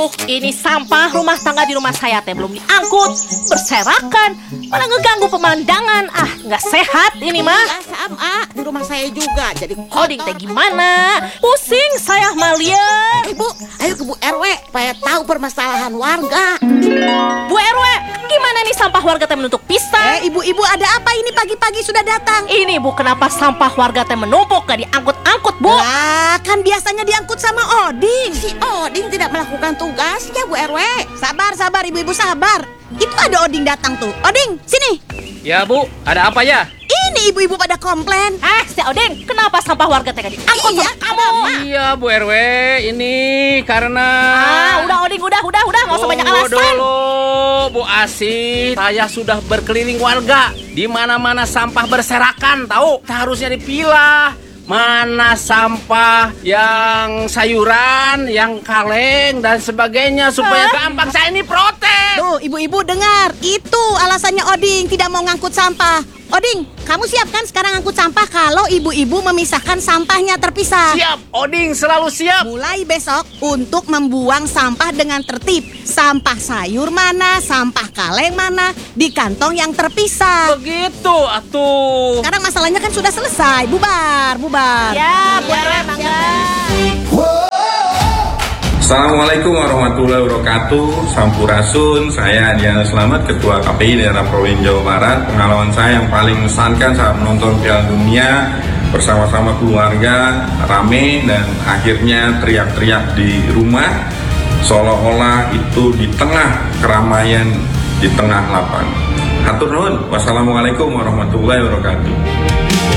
ini sampah rumah tangga di rumah saya teh belum diangkut, berserakan, malah ngeganggu pemandangan. Ah, nggak sehat ini mah. Iya sama, di rumah saya juga jadi Oding teh gimana? Pusing saya Malia. Ibu, ayo ke Bu RW supaya tahu permasalahan warga. Bu RW, gimana nih sampah warga teh menutup pisang? Ibu-ibu ada apa ini pagi-pagi sudah datang? Ini Bu, kenapa sampah warga teh menumpuk gak diangkut-angkut Bu? Lah, kan biasanya diangkut sama Oding. Si Oding tidak melakukan tugasnya Bu RW. Sabar, ibu-ibu sabar. Itu ada Oding datang tuh. Oding, sini. Ya Bu, ada apa ya? Ini ibu-ibu pada komplain. Si Oding, kenapa sampah warga teh gak diangkut Iya, sama kamu? Iya Bu RW, ini karena... Udah Oding, udah, nggak usah banyak Tunggu alasan. dulu Bu Asih, saya sudah berkeliling warga. Di mana-mana sampah berserakan, tahu? Harusnya dipilah. Mana sampah yang sayuran, yang kaleng dan sebagainya supaya gampang saya ini protes. Tuh, ibu-ibu dengar. Itu alasannya Oding tidak mau ngangkut sampah. Oding, kamu siap kan sekarang ngangkut sampah kalau ibu-ibu memisahkan sampahnya terpisah? Siap, Oding selalu siap. Mulai besok untuk membuang sampah dengan tertib. Sampah sayur mana, sampah kaleng mana, di kantong yang terpisah. Begitu atuh. Sekarang masalahnya kan sudah selesai. Bubar. Ya, Bu RW, mangga. Assalamualaikum warahmatullahi wabarakatuh. Sampurasun, saya Diana Slamet, Ketua KPI Daerah Provinsi Jawa Barat. Pengalaman saya yang paling mengesankan saat menonton Piala Dunia bersama-sama keluarga, rame dan akhirnya teriak-teriak di rumah seolah-olah itu di tengah keramaian, di tengah lapangan. Hatur nuhun. Wassalamualaikum warahmatullahi wabarakatuh.